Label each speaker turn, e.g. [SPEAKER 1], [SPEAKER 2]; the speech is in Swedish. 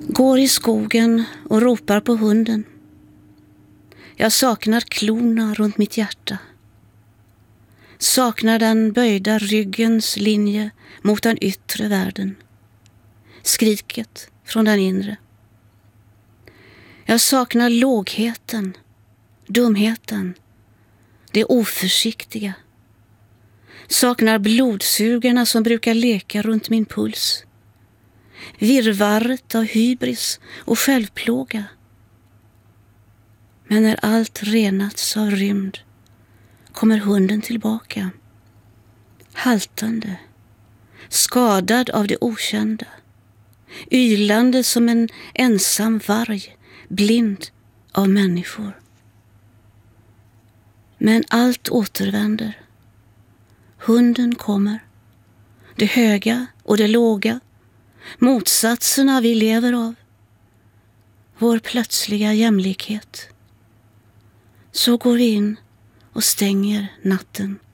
[SPEAKER 1] Går i skogen och ropar på hunden. Jag saknar klorna runt mitt hjärta. Saknar den böjda ryggens linje mot den yttre världen. Skriket från den inre. Jag saknar lågheten, dumheten, det oförsiktiga. Saknar blodsugarna som brukar leka runt min puls. Virrvarret av hybris och självplåga. Men när allt renats av rymd kommer hunden tillbaka. Haltande, skadad av det okända. Ylande som en ensam varg, blind av människor. Men allt återvänder. Hunden kommer. Det höga och det låga. Motsatserna vi lever av. Vår plötsliga jämlikhet. Så går vi in och stänger natten